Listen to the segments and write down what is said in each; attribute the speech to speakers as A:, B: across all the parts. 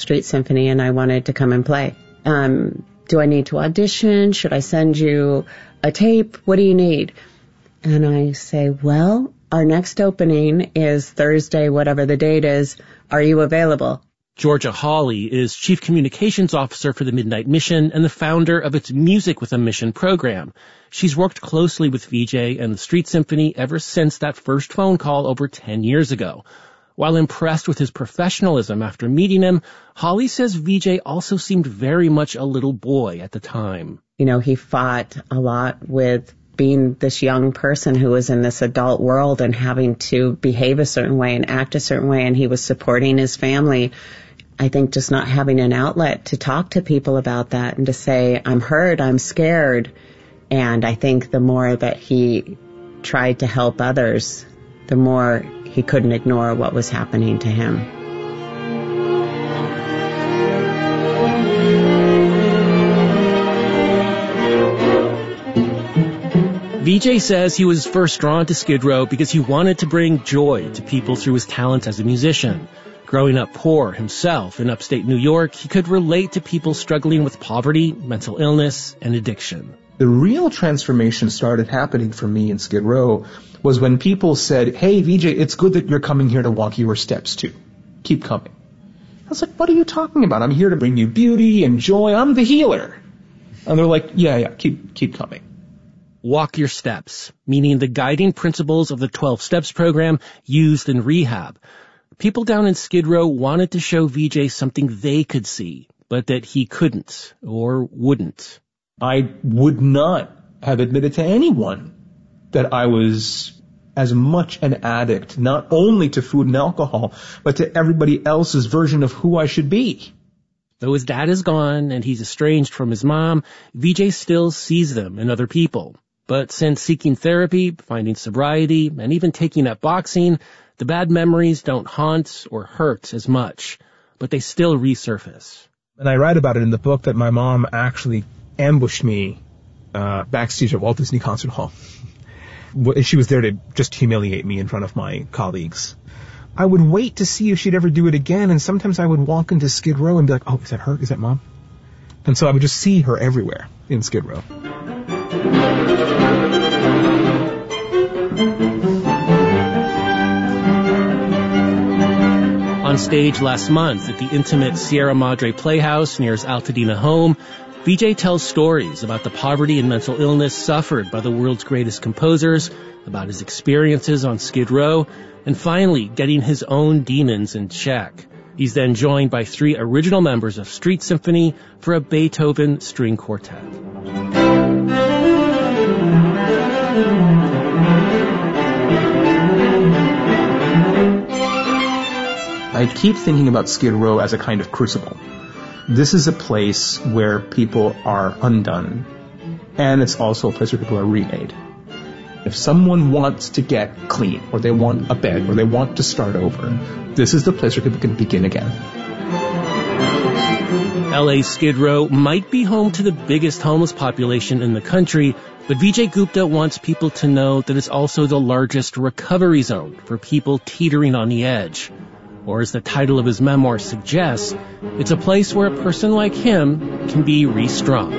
A: Street Symphony and I wanted to come and play. Do I need to audition? Should I send you a tape? What do you need? And I say, well, our next opening is Thursday, whatever the date is. Are you available?
B: Georgia Hawley is Chief Communications Officer for the Midnight Mission and the founder of its Music with a Mission program. She's worked closely with Vijay and the Street Symphony ever since that first phone call over 10 years ago. While impressed with his professionalism after meeting him, Hawley says Vijay also seemed very much a little boy at the time.
A: You know, he fought a lot with being this young person who was in this adult world and having to behave a certain way and act a certain way, and he was supporting his family. I think just not having an outlet to talk to people about that and to say, I'm hurt, I'm scared. And I think the more that he tried to help others, the more he couldn't ignore what was happening to him.
B: Vijay says he was first drawn to Skid Row because he wanted to bring joy to people through his talent as a musician. Growing up poor himself in upstate New York, he could relate to people struggling with poverty, mental illness, and addiction.
C: The real transformation started happening for me in Skid Row was when people said, hey, Vijay, it's good that you're coming here to walk your steps too. Keep coming. I was like, what are you talking about? I'm here to bring you beauty and joy. I'm the healer. And they're like, yeah, keep coming.
B: Walk your steps, meaning the guiding principles of the 12 Steps program used in rehab. People down in Skid Row wanted to show Vijay something they could see, but that he couldn't or wouldn't.
C: I would not have admitted to anyone that I was as much an addict, not only to food and alcohol, but to everybody else's version of who I should be.
B: Though his dad is gone and he's estranged from his mom, Vijay still sees them in other people. But since seeking therapy, finding sobriety, and even taking up boxing, the bad memories don't haunt or hurt as much, but they still resurface.
D: And I write about it in the book that my mom actually ambushed me backstage at Walt Disney Concert Hall. She was there to just humiliate me in front of my colleagues. I would wait to see if she'd ever do it again, and sometimes I would walk into Skid Row and be like, oh, is that her? Is that Mom? And so I would just see her everywhere in Skid Row.
B: On stage last month at the intimate Sierra Madre Playhouse near his Altadena home, Vijay tells stories about the poverty and mental illness suffered by the world's greatest composers, about his experiences on Skid Row, and finally getting his own demons in check. He's then joined by 3 original members of Street Symphony for a Beethoven string quartet.
C: I keep thinking about Skid Row as a kind of crucible. This is a place where people are undone, and it's also a place where people are remade. If someone wants to get clean, or they want a bed, or they want to start over, this is the place where people can begin again.
B: LA's Skid Row might be home to the biggest homeless population in the country, but Vijay Gupta wants people to know that it's also the largest recovery zone for people teetering on the edge. Or as the title of his memoir suggests, it's a place where a person like him can be restrung.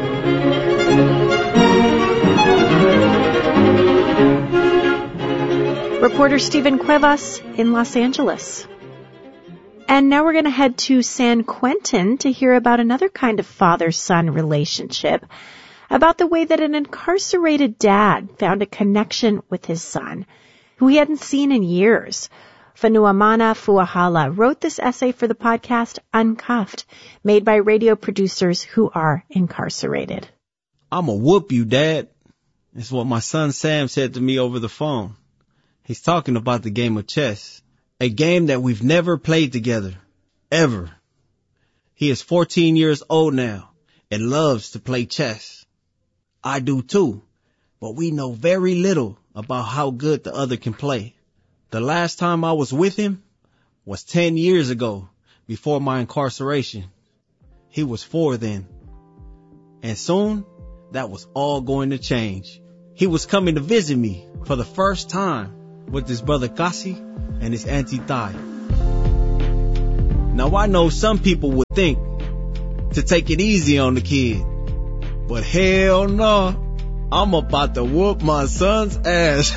E: Reporter Stephen Cuevas in Los Angeles. And now we're going to head to San Quentin to hear about another kind of father-son relationship, about the way that an incarcerated dad found a connection with his son, who he hadn't seen in years. Fanuamana Fuahala wrote this essay for the podcast Uncuffed, made by radio producers who are incarcerated.
F: "I'ma whoop you, Dad," is what my son Sam said to me over the phone. He's talking about the game of chess, a game that we've never played together, ever. He is 14 years old now and loves to play chess. I do too, but we know very little about how good the other can play. The last time I was with him was 10 years ago, before my incarceration. He was 4 then. And soon, that was all going to change. He was coming to visit me for the first time with his brother Kasi and his auntie Thai. Now I know some people would think to take it easy on the kid, but hell no, I'm about to whoop my son's ass.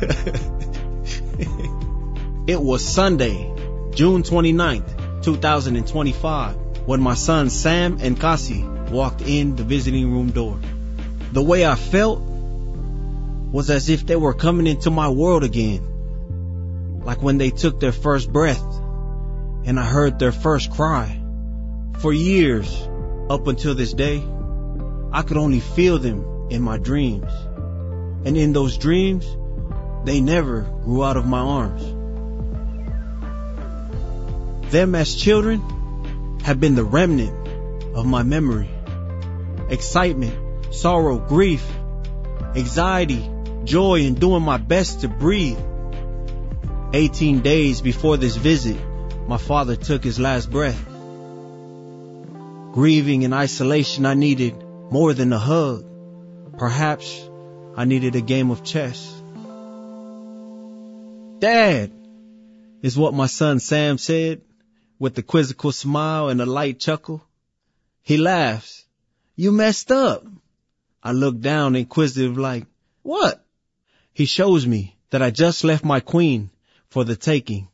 F: It was Sunday, June 29th, 2025, when my sons Sam and Kasi walked in the visiting room door. The way I felt was as if they were coming into my world again, like when they took their first breath and I heard their first cry. For years, up until this day, I could only feel them in my dreams. And in those dreams, they never grew out of my arms. Them as children have been the remnant of my memory. Excitement, sorrow, grief, anxiety, joy, and doing my best to breathe. 18 days before this visit, my father took his last breath. Grieving in isolation, I needed more than a hug. Perhaps I needed a game of chess. Dad, is what my son Sam said, with a quizzical smile and a light chuckle. He laughs. You messed up. I look down inquisitive like, what? He shows me that I just left my queen for the taking.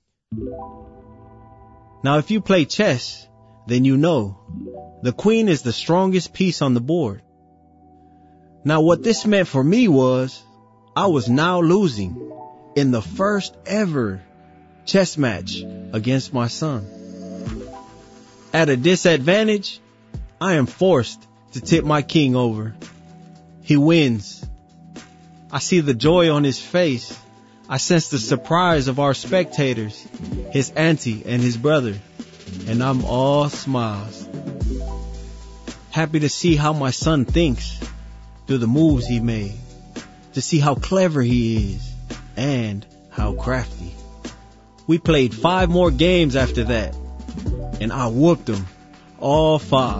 F: Now if you play chess, then you know the queen is the strongest piece on the board. Now what this meant for me was I was now losing in the first ever chess match against my son. At a disadvantage, I am forced to tip my king over. He wins. I see the joy on his face. I sense the surprise of our spectators, his auntie and his brother, and I'm all smiles. Happy to see how my son thinks through the moves he made, to see how clever he is and how crafty. We played 5 more games after that, and I whooped him all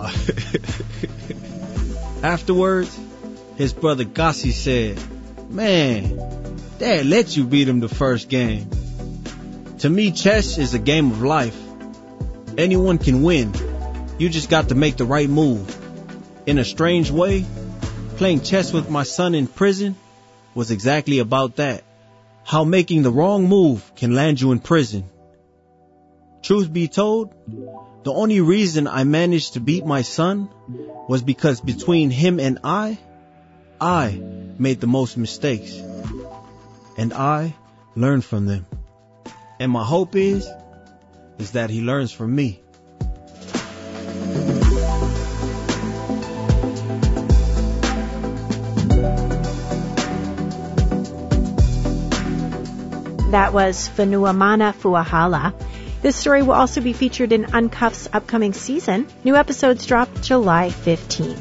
F: 5. Afterwards, his brother Kasi said, man, Dad let you beat him the first game. To me, chess is a game of life. Anyone can win. You just got to make the right move. In a strange way, playing chess with my son in prison was exactly about that. How making the wrong move can land you in prison. Truth be told, the only reason I managed to beat my son was because between him and I made the most mistakes. And I learned from them. And my hope is that he learns from me.
E: That was Fanuamana Fuahala. This story will also be featured in Uncuffed's upcoming season. New episodes drop July 15th.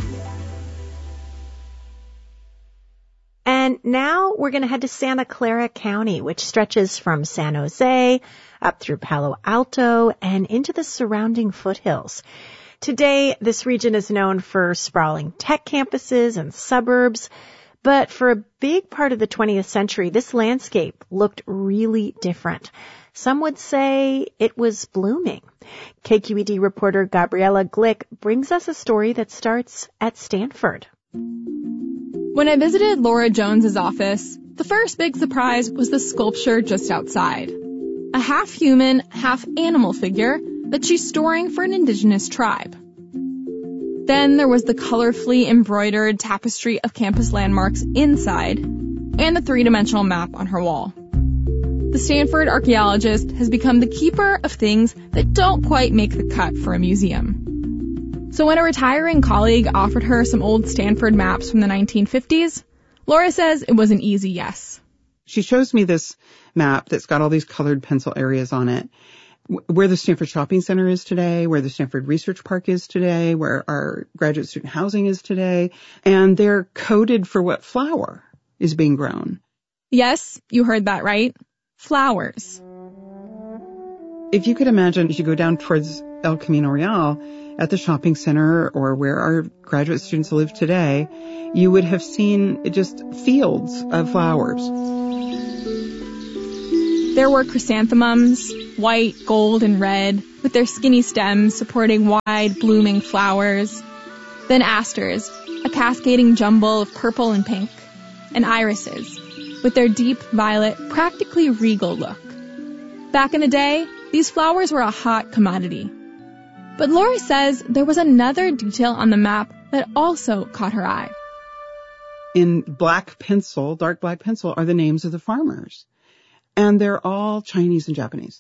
E: And now we're going to head to Santa Clara County, which stretches from San Jose up through Palo Alto and into the surrounding foothills. Today, this region is known for sprawling tech campuses and suburbs. But for a big part of the 20th century, this landscape looked really different. Some would say it was blooming. KQED reporter Gabriella Glick brings us a story that starts at Stanford.
G: When I visited Laura Jones's office, the first big surprise was the sculpture just outside. A half-human, half-animal figure that she's storing for an indigenous tribe. Then there was the colorfully embroidered tapestry of campus landmarks inside, and the 3-dimensional map on her wall. The Stanford archaeologist has become the keeper of things that don't quite make the cut for a museum. So when a retiring colleague offered her some old Stanford maps from the 1950s, Laura says it was an easy yes.
H: She shows me this map that's got all these colored pencil areas on it, where the Stanford Shopping Center is today, where the Stanford Research Park is today, where our graduate student housing is today, and they're coded for what flower is being grown.
G: Yes, you heard that right. Flowers.
H: If you could imagine, as you go down towards El Camino Real, at the shopping center or where our graduate students live today, you would have seen just fields of flowers.
G: There were chrysanthemums, white, gold, and red, with their skinny stems supporting wide, blooming flowers. Then asters, a cascading jumble of purple and pink. And irises, with their deep violet, practically regal look. Back in the day, these flowers were a hot commodity. But Lori says there was another detail on the map that also caught her eye.
H: In black pencil, dark black pencil, are the names of the farmers. And they're all Chinese and Japanese.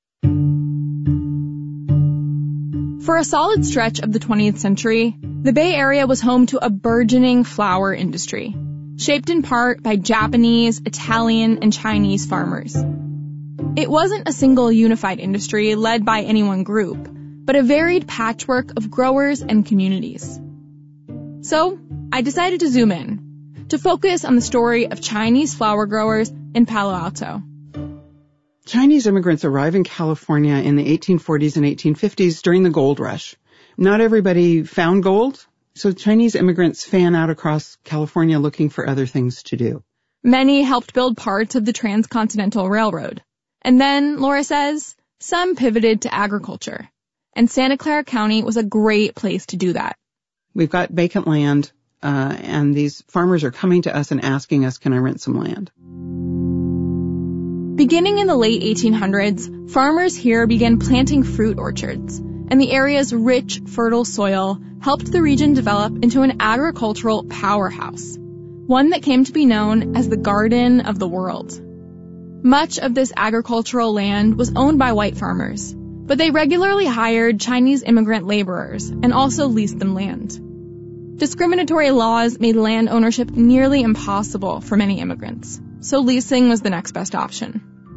G: For a solid stretch of the 20th century, the Bay Area was home to a burgeoning flower industry, shaped in part by Japanese, Italian, and Chinese farmers. It wasn't a single unified industry led by any one group, but a varied patchwork of growers and communities. So, I decided to zoom in, to focus on the story of Chinese flower growers in Palo Alto.
H: Chinese immigrants arrived in California in the 1840s and 1850s during the gold rush. Not everybody found gold, so Chinese immigrants fan out across California looking for other things to do.
G: Many helped build parts of the Transcontinental Railroad. And then, Laura says, some pivoted to agriculture. And Santa Clara County was a great place to do that.
H: We've got vacant land, and these farmers are coming to us and asking us, can I rent some land?
G: Beginning in the late 1800s, farmers here began planting fruit orchards, and the area's rich, fertile soil helped the region develop into an agricultural powerhouse, one that came to be known as the Garden of the World. Much of this agricultural land was owned by white farmers, but they regularly hired Chinese immigrant laborers and also leased them land. Discriminatory laws made land ownership nearly impossible for many immigrants, so leasing was the next best option.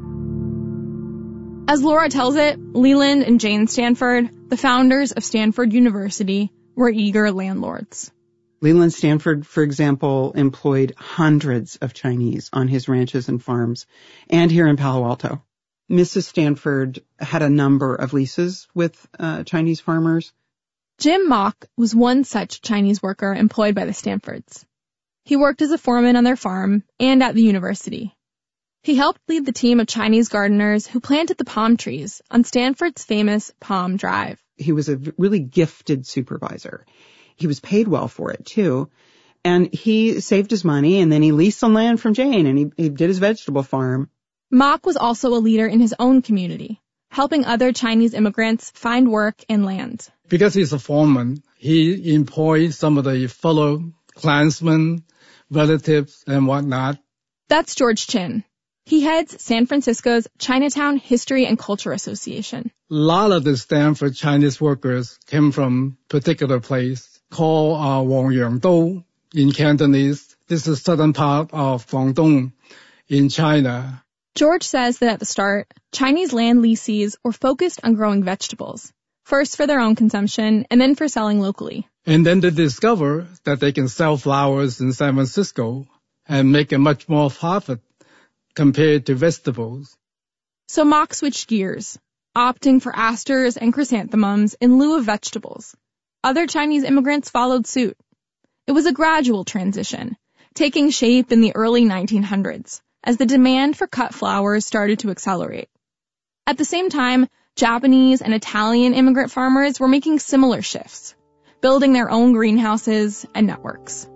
G: As Laura tells it, Leland and Jane Stanford, the founders of Stanford University, were eager landlords.
H: Leland Stanford, for example, employed hundreds of Chinese on his ranches and farms, and here in Palo Alto. Mrs. Stanford had a number of leases with Chinese farmers.
G: Jim Mock was one such Chinese worker employed by the Stanfords. He worked as a foreman on their farm and at the university. He helped lead the team of Chinese gardeners who planted the palm trees on Stanford's famous Palm Drive.
H: He was a really gifted supervisor. He was paid well for it, too. And he saved his money, and then he leased some land from Jane, and he did his vegetable farm.
G: Mock was also a leader in his own community, helping other Chinese immigrants find work and land.
I: Because he's a foreman, he employed some of the fellow clansmen, relatives, and whatnot.
G: That's George Chin. He heads San Francisco's Chinatown History and Culture Association.
I: A lot of the Stanford Chinese workers came from a particular place called Wangyangdou in Cantonese. This is southern part of Guangdong in China.
G: George says that at the start, Chinese land lessees were focused on growing vegetables, first for their own consumption and then for selling locally.
I: And then they discover that they can sell flowers in San Francisco and make a much more profit compared to vegetables.
G: So Mock switched gears, opting for asters and chrysanthemums in lieu of vegetables. Other Chinese immigrants followed suit. It was a gradual transition, taking shape in the early 1900s as the demand for cut flowers started to accelerate. At the same time, Japanese and Italian immigrant farmers were making similar shifts, building their own greenhouses and networks.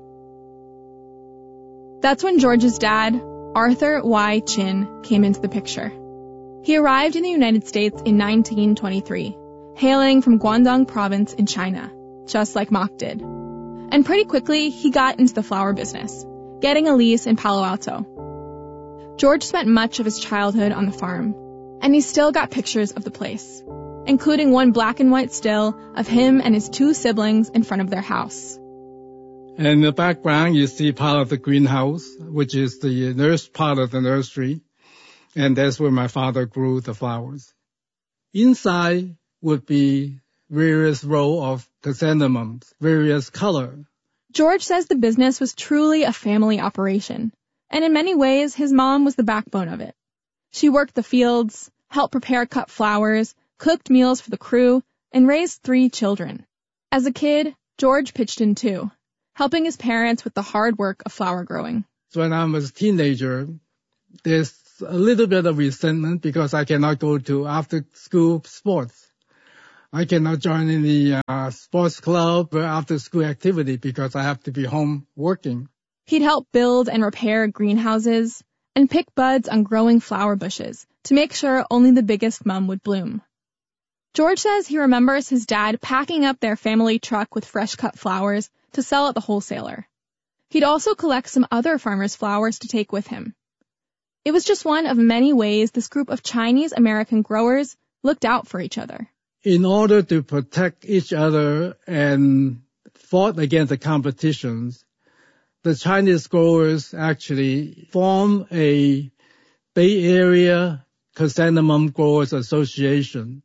G: That's when George's dad, Arthur Y. Chin, came into the picture. He arrived in the United States in 1923, hailing from Guangdong province in China, just like Mock did. And pretty quickly, he got into the flower business, getting a lease in Palo Alto. George spent much of his childhood on the farm, and he still got pictures of the place, including one black and white still of him and his two siblings in front of their house.
I: And in the background, you see part of the greenhouse, which is the part of the nursery. And that's where my father grew the flowers. Inside would be various rows of chrysanthemums, various color.
G: George says the business was truly a family operation. And in many ways, his mom was the backbone of it. She worked the fields, helped prepare cut flowers, cooked meals for the crew, and raised 3 children. As a kid, George pitched in too, helping his parents with the hard work of flower growing.
I: So when I was a teenager, there's a little bit of resentment because I cannot go to after-school sports. I cannot join any sports club or after school activity because I have to be home working.
G: He'd help build and repair greenhouses and pick buds on growing flower bushes to make sure only the biggest mum would bloom. George says he remembers his dad packing up their family truck with fresh-cut flowers to sell at the wholesaler. He'd also collect some other farmers' flowers to take with him. It was just one of many ways this group of Chinese-American growers looked out for each other.
I: In order to protect each other and fought against the competitions, the Chinese growers actually formed a Bay Area Chrysanthemum Growers Association.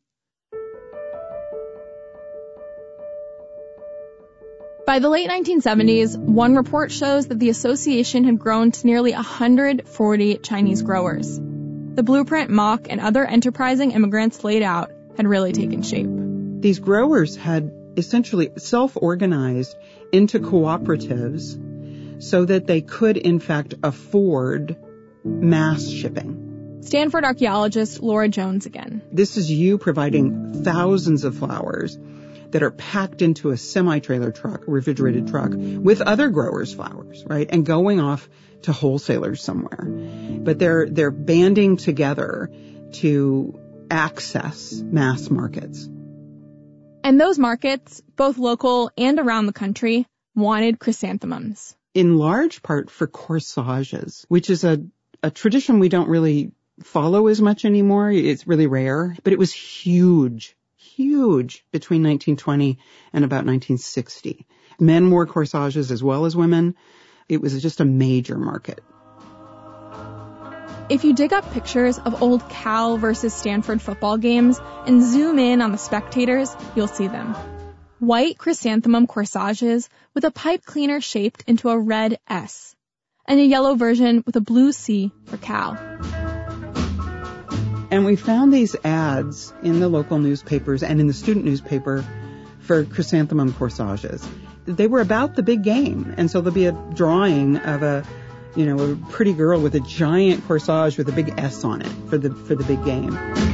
G: By the late 1970s, one report shows that the association had grown to nearly 140 Chinese growers. The blueprint Mock and other enterprising immigrants laid out had really taken shape.
H: These growers had essentially self-organized into cooperatives so that they could, in fact, afford mass shipping.
G: Stanford archaeologist Laura Jones again.
H: This is you providing thousands of flowers that are packed into a semi-trailer truck, a refrigerated truck, with other growers' flowers, right? And going off to wholesalers somewhere. But they're banding together to access mass markets.
G: And those markets, both local and around the country, wanted chrysanthemums.
H: In large part for corsages, which is a tradition we don't really follow as much anymore. It's really rare, but it was huge between 1920 and about 1960. Men wore corsages as well as women. It was just a major market.
G: If you dig up pictures of old Cal versus Stanford football games and zoom in on the spectators, you'll see them. White chrysanthemum corsages with a pipe cleaner shaped into a red S, and a yellow version with a blue C for Cal.
H: And we found these ads in the local newspapers and in the student newspaper for chrysanthemum corsages. They were about the big game, and so there'll be a drawing of a pretty girl with a giant corsage with a big S on it for the big game.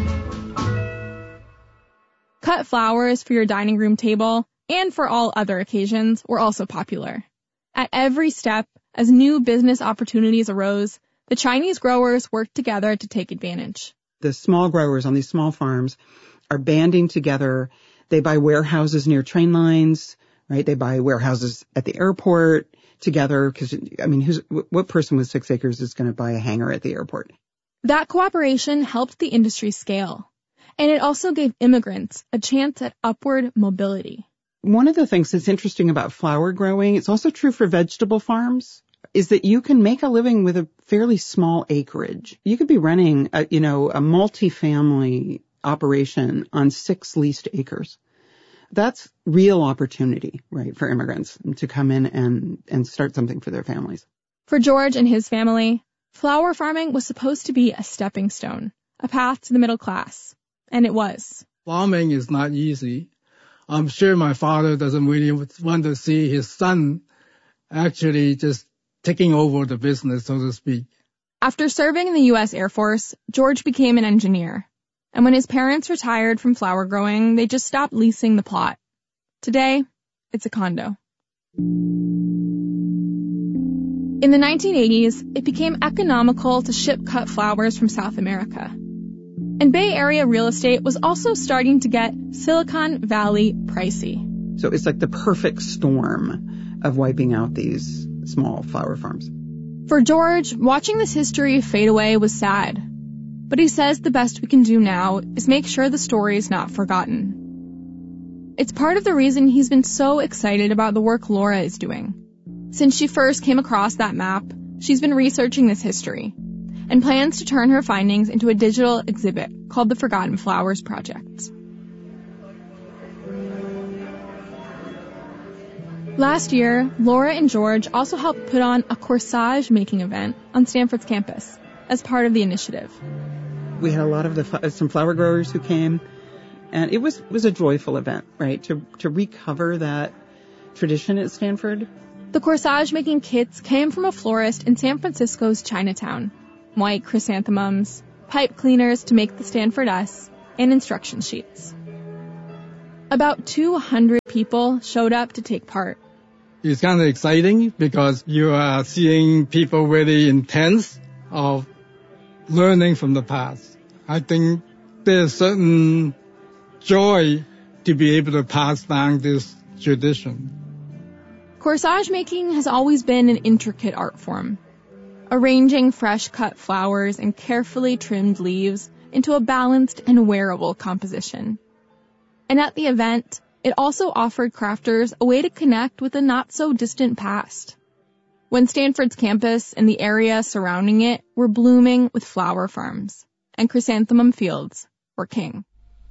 G: Cut flowers for your dining room table and for all other occasions were also popular. At every step, as new business opportunities arose, the Chinese growers worked together to take advantage.
H: The small growers on these small farms are banding together. They buy warehouses near train lines, right? They buy warehouses at the airport together because, what person with 6 acres is going to buy a hangar at the airport?
G: That cooperation helped the industry scale, and it also gave immigrants a chance at upward mobility.
H: One of the things that's interesting about flower growing, it's also true for vegetable farms, is that you can make a living with a fairly small acreage. You could be running a multi-family operation on 6 leased acres. That's real opportunity, right, for immigrants to come in and start something for their families.
G: For George and his family, flower farming was supposed to be a stepping stone, a path to the middle class. And it was.
I: Farming is not easy. I'm sure my father doesn't really want to see his son actually just taking over the business, so to speak.
G: After serving in the U.S. Air Force, George became an engineer. And when his parents retired from flower growing, they just stopped leasing the plot. Today, it's a condo. In the 1980s, it became economical to ship cut flowers from South America. And Bay Area real estate was also starting to get Silicon Valley pricey.
H: So it's like the perfect storm of wiping out these small flower farms.
G: For George, watching this history fade away was sad. But he says the best we can do now is make sure the story is not forgotten. It's part of the reason he's been so excited about the work Laura is doing. Since she first came across that map, she's been researching this history and plans to turn her findings into a digital exhibit called the Forgotten Flowers Project. Last year, Laura and George also helped put on a corsage making event on Stanford's campus as part of the initiative.
H: We had a lot of some flower growers who came, and it was a joyful event, right, to recover that tradition at Stanford.
G: The corsage making kits came from a florist in San Francisco's Chinatown. White chrysanthemums, pipe cleaners to make the Stanford S, and instruction sheets. About 200 people showed up to take part.
I: It's kind of exciting because you are seeing people really intense of learning from the past. I think there's certain joy to be able to pass down this tradition.
G: Corsage making has always been an intricate art form, arranging fresh-cut flowers and carefully trimmed leaves into a balanced and wearable composition. And at the event, it also offered crafters a way to connect with a not-so-distant past, when Stanford's campus and the area surrounding it were blooming with flower farms, and chrysanthemum fields were king.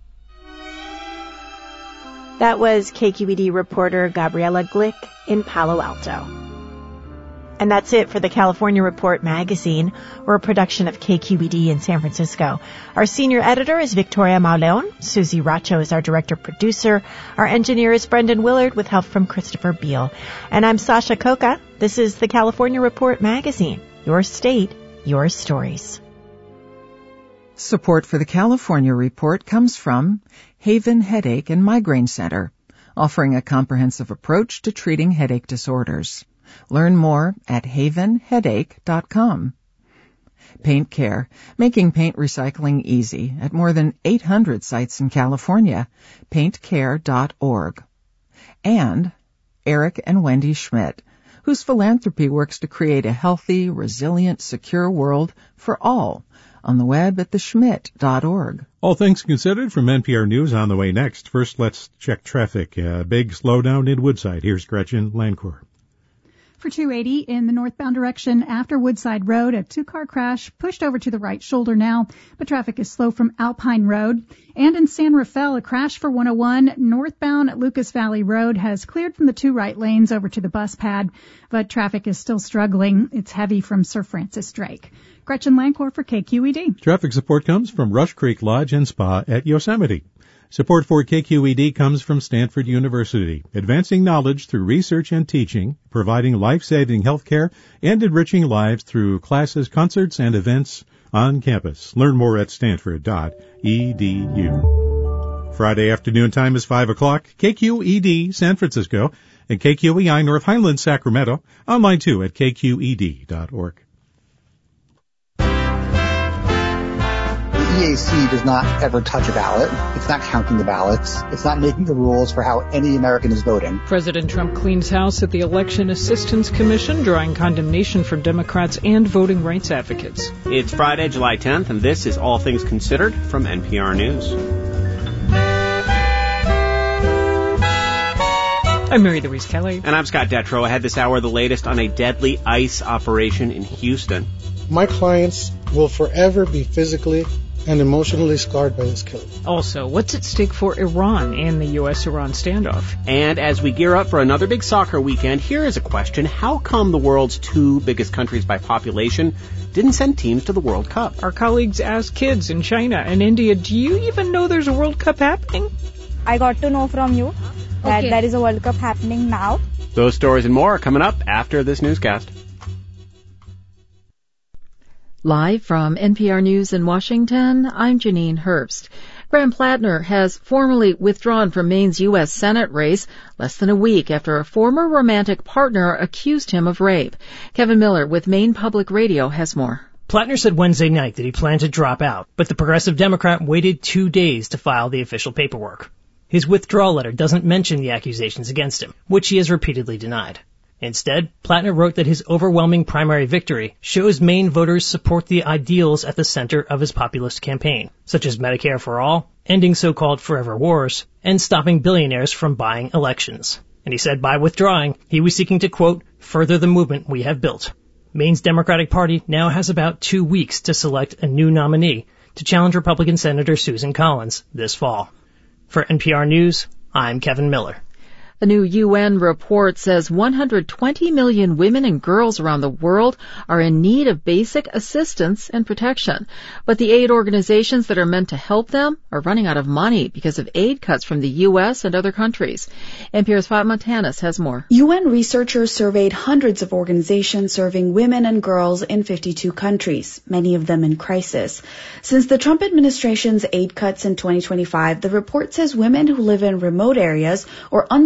E: That was KQED reporter Gabriella Glick in Palo Alto. And that's it for the California Report magazine. We're a production of KQED in San Francisco. Our senior editor is Victoria Mauleon. Susie Racho is our director-producer. Our engineer is Brendan Willard with help from Christopher Beal. And I'm Sasha Coca. This is the California Report magazine. Your state, your stories.
J: Support for the California Report comes from Haven Headache and Migraine Center, offering a comprehensive approach to treating headache disorders. Learn more at havenheadache.com. Paint Care, making paint recycling easy at more than 800 sites in California. paintcare.org. And Eric and Wendy Schmidt, whose philanthropy works to create a healthy, resilient, secure world for all. On the web at theschmidt.org.
K: All things considered from NPR News on the way next. First, let's check traffic. Big slowdown in Woodside. Here's Gretchen Lancourt.
L: For 280 in the northbound direction after Woodside Road, a two-car crash pushed over to the right shoulder now, but traffic is slow from Alpine Road. And in San Rafael, a crash for 101 northbound at Lucas Valley Road has cleared from the two right lanes over to the bus pad, but traffic is still struggling. It's heavy from Sir Francis Drake. Gretchen Lancourt for KQED.
K: Traffic support comes from Rush Creek Lodge and Spa at Yosemite. Support for KQED comes from Stanford University, advancing knowledge through research and teaching, providing life-saving healthcare, and enriching lives through classes, concerts, and events on campus. Learn more at stanford.edu. Friday afternoon time is 5 o'clock. KQED San Francisco and KQEI North Highlands Sacramento. Online too at kqed.org.
M: EAC does not ever touch a ballot. It's not counting the ballots. It's not making the rules for how any American is voting.
N: President Trump cleans house at the Election Assistance Commission, drawing condemnation from Democrats and voting rights advocates.
O: It's Friday, July 10th, and this is All Things Considered from NPR News.
N: I'm Mary Louise Kelly.
O: And I'm Scott Detrow. Ahead this hour, the latest on a deadly ICE operation in Houston.
P: My clients will forever be physically and emotionally scarred by this killing.
N: Also, what's at stake for Iran and the U.S.-Iran standoff?
O: And as we gear up for another big soccer weekend, here is a question. How come the world's two biggest countries by population didn't send teams to the World Cup?
N: Our colleagues asked kids in China and India, do you even know there's a World Cup happening?
Q: I got to know from you that there is a World Cup happening now.
O: Those stories and more are coming up after this newscast.
R: Live from NPR News in Washington, I'm Janine Herbst. Graham Plattner has formally withdrawn from Maine's U.S. Senate race less than a week after a former romantic partner accused him of rape. Kevin Miller with Maine Public Radio has more.
S: Plattner said Wednesday night that he planned to drop out, but the Progressive Democrat waited 2 days to file the official paperwork. His withdrawal letter doesn't mention the accusations against him, which he has repeatedly denied. Instead, Plattner wrote that his overwhelming primary victory shows Maine voters support the ideals at the center of his populist campaign, such as Medicare for all, ending so-called forever wars, and stopping billionaires from buying elections. And he said by withdrawing, he was seeking to, quote, further the movement we have built. Maine's Democratic Party now has about 2 weeks to select a new nominee to challenge Republican Senator Susan Collins this fall. For NPR News, I'm Kevin Miller.
R: A new UN report says 120 million women and girls around the world are in need of basic assistance and protection. But the aid organizations that are meant to help them are running out of money because of aid cuts from the U.S. and other countries. NPR's Fatma Tanis has more.
T: UN researchers surveyed hundreds of organizations serving women and girls in 52 countries, many of them in crisis. Since the Trump administration's aid cuts in 2025, the report says women who live in remote areas or